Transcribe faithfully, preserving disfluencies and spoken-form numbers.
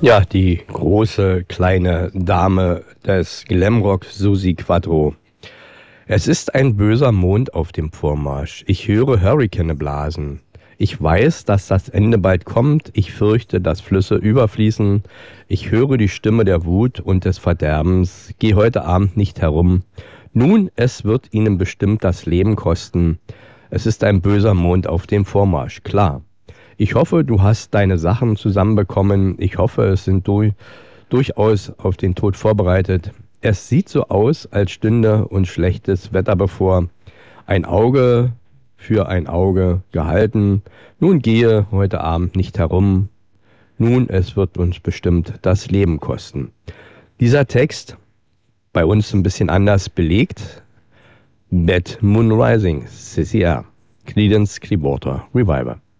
Ja, die große, kleine Dame des Glamrock, Susi Quatro. Es ist ein böser Mond auf dem Vormarsch. Ich höre Hurrikane blasen. Ich weiß, dass das Ende bald kommt. Ich fürchte, dass Flüsse überfließen. Ich höre die Stimme der Wut und des Verderbens. Geh heute Abend nicht herum. Nun, es wird ihnen bestimmt das Leben kosten. Es ist ein böser Mond auf dem Vormarsch, klar. Ich hoffe, du hast deine Sachen zusammenbekommen. Ich hoffe, es sind du durchaus auf den Tod vorbereitet. Es sieht so aus, als stünde uns schlechtes Wetter bevor. Ein Auge für ein Auge gehalten. Nun gehe heute Abend nicht herum. Nun, es wird uns bestimmt das Leben kosten. Dieser Text, bei uns ein bisschen anders belegt. Bad Moon Rising, C C R. Creedence Clearwater Revival.